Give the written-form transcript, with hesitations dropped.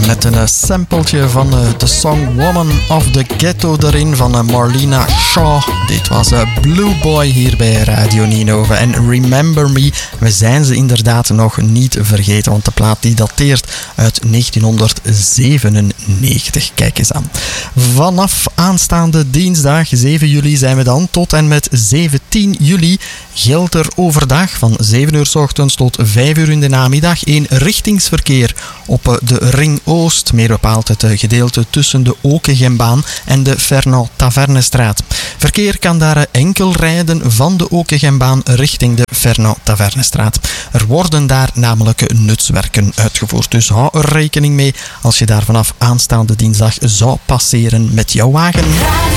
Met een sampletje van de song Woman of the Ghetto erin van Marlena Shaw. Dit was Blue Boy hier bij Radio Ninove. En Remember Me, we zijn ze inderdaad nog niet vergeten, want de plaat die dateert uit 1997. Kijk eens aan. Vanaf aanstaande dinsdag 7 juli zijn we dan tot en met 17 juli geldt er overdag van 7 uur 's ochtends tot 5 uur in de namiddag eenrichtingsverkeer op de Ring Oost, meer bepaald het gedeelte tussen de Okegenbaan en de Fernand-Tavernestraat. Verkeer kan daar enkel rijden van de Okegenbaan richting de Fernand-Tavernestraat. Er worden daar namelijk nutswerken uitgevoerd, dus hou er rekening mee als je daar vanaf aanstaande dinsdag zou passeren met jouw wagen.